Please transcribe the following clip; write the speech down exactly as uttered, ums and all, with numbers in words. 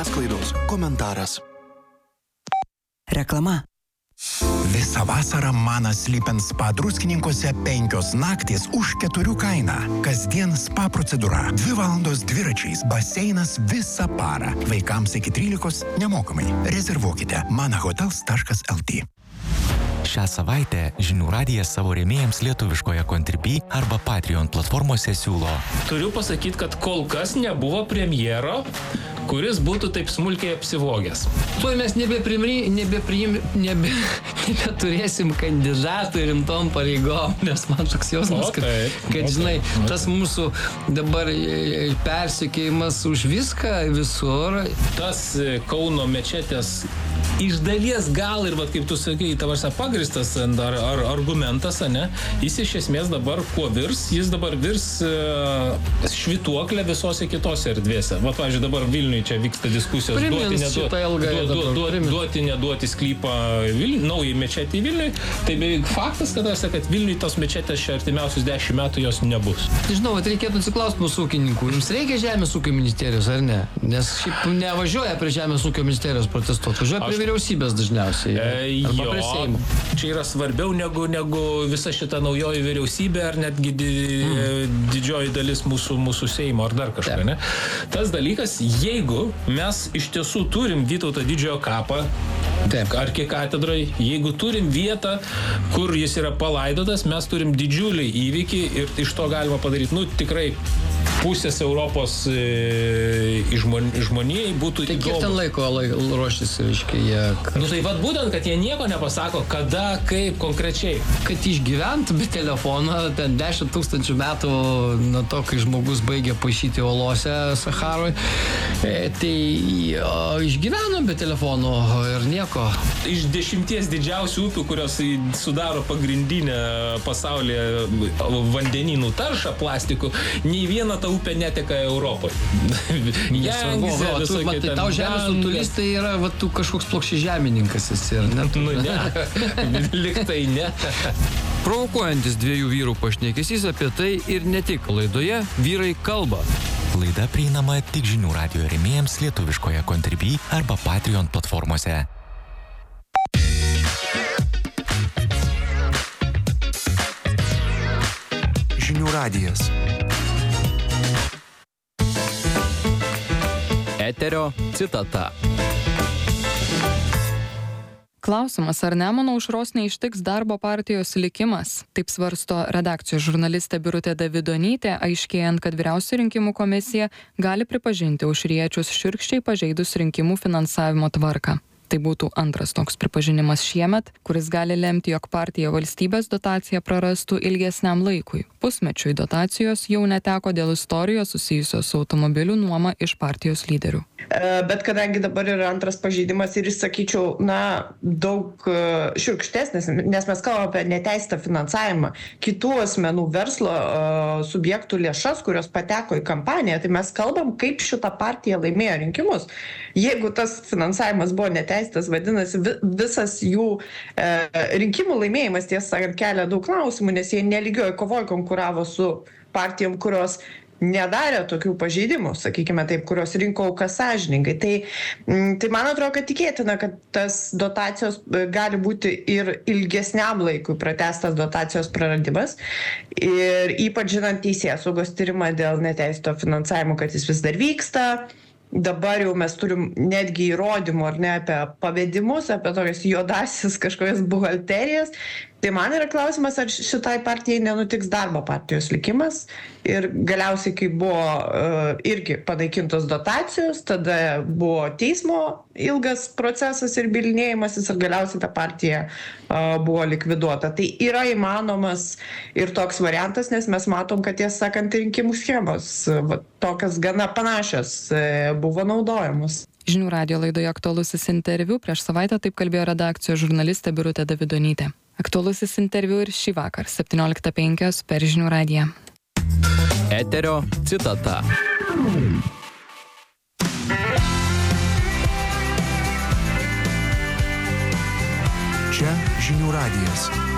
žiniasklaidos komentaras. Reklama. Visą vasarą Manas Sleep Spa Druskininkuose penkios naktys už keturių kainą. Kasdien spa procedūra. Dvi valandos dviračiais, baseinas visą parą. Vaikams iki trylikos nemokamai. Rezervuokite manahotels taškas lt. Šią savaitę Žinių radijas savo rėmėjams lietuviškoje Contribui arba Patreon platformose siūlo. Turiu pasakyti, kad kol kas nebuvo premjero, kuris būtų taip smulkiai apsivogęs. Tuo mes nebeprimri, nebeprim, nebe, nebeturėsim kandidatų rimtom pareigom, nes man toks jausmas, kad, kad žinai, tas mūsų dabar persekėjimas už viską visur. Tas Kauno mečetės iš dalies gal ir, vat, kaip tu sakai, tavars pagristas ar, ar argumentas, ne? Jis iš esmės dabar kuo virs? Jis dabar virs uh, švituoklę visose kitose erdvėse. Vat, pavyzdžiui, dabar Vilniui čia vyksta diskusijos duoti, neduoti, du, du, du, duoti, neduoti sklypą Vilniui, naujai mečetį Vilniui. Tai beveik faktas, kad, kad Vilniui tos mečetės čia artimiausius dešimt metų jos nebus. Žinau, kad reikėtų atsiklausti mūsų ūkininkų. Jums reikia Žemės ūkio ministerijos, ar ne? Nes šiaip nevažiuoja prie Žemės ūkio ministerijos protestuoti. Važiuoja prie vyriausybės dažniausiai. E, jo, čia yra svarbiau negu, negu visa šita naujoji vyriausybė ar netgi di, mm. didžioji dalis mūsų, mūsų Seimo ar dar kažką, ne? Tas dalykas, jeigu mes iš tiesų turim Vytauto didžiojo kapą, Taip. Arkikatedrai, jeigu turim vietą, kur jis yra palaidotas, mes turim didžiulį įvykį ir iš to galima padaryti, nu, tikrai pusės Europos e, žmon, žmonijai būtų tai įdomu. Tai kiek ten laiko laik, ruoštis, reiškia, jie... Nu tai vad būtent, kad jie nieko nepasako, kada, kaip konkrečiai. Kad išgyventų be telefono, ten dešimt tūkstančių metų nuo to, kai žmogus baigė paišyti olose Saharoj, e, tai o, išgyveno be telefono ir nieko. Iš dešimties didžiausių upių, kurios sudaro pagrindinę pasaulyje vandenynų taršą plastikų, nei viena ta upė neteka Europoje. Nesvarbu, va, tu, matai, tau žemės rutulys tai yra, va, tu kažkoks plokščiažemininkas esi, ar ne? Nu, ne. Liktai ne. Provokuojantis dviejų vyrų pašnekesys apie tai ir ne tik laidoje Vyrai kalba. Laida prieinama tik Žinių radijo rėmėjams lietuviškoje Contribui arba Patreon platformose. Žinių radijas. Eterio citata. Klausimas, ar Nemuno aušros neištiks darbo partijos likimas? Taip svarsto redakcijos žurnalistė Birutė Davidonytė, aiškėjant, kad Vyriausioji rinkimų komisija gali pripažinti aušriečius šiurkščiai pažeidus rinkimų finansavimo tvarką. Tai būtų antras toks pripažinimas šiemet, kuris gali lemti, jog partija valstybės dotaciją prarastų ilgesniam laikui. Pusmečiui dotacijos jau neteko dėl istorijos susijusios su automobilių nuoma iš partijos lyderių. Bet kadangi dabar yra antras pažeidimas ir jis, sakyčiau, na, daug šiurkštesnis, nes mes kalbame apie neteisėtą finansavimą kitų asmenų verslo subjektų lėšas, kurios pateko į kampaniją, tai mes kalbam, kaip šita partija laimėjo rinkimus. Jeigu tas finansavimas buvo neteisėtas, vadinasi, visas jų e, rinkimų laimėjimas, tiesą sakant, kelia daug klausimų, nes jie nelygioje kovoje konkuravo su partijom, kurios nedarė tokių pažeidimų, sakykime taip, kurios rinko aukas sąžiningai. Tai, tai man atrodo, kad tikėtina, kad tas dotacijos gali būti ir ilgesniam laikui pratęstas dotacijos praradimas. Ir ypač žinant teisėsaugos tyrimą dėl neteisėto finansavimo, kad jis vis dar vyksta. Dabar jau mes turim netgi įrodymų, ar ne, apie pavedimus, apie tokias juodasis kažkokias buhalterijas. Tai man yra klausimas, ar šitai partijai nenutiks darbo partijos likimas. Ir galiausiai, kai buvo uh, irgi panaikintos dotacijos, tada buvo teismo ilgas procesas ir bylinėjimasis ir galiausiai ta partija uh, buvo likviduota. Tai yra įmanomas ir toks variantas, nes mes matom, kad tiesą sakant, rinkimų schemos uh, tokias gana panašios uh, buvo naudojamos. Žinių radijo laidoje aktualusis interviu prieš savaitę taip kalbėjo redakcijos žurnalistė Birutė Davidonytė. Aktualusis interviu ir šį vakar, septynioliktą penkios per Žinių radiją. Eterio citata. Čia Žinių radijas.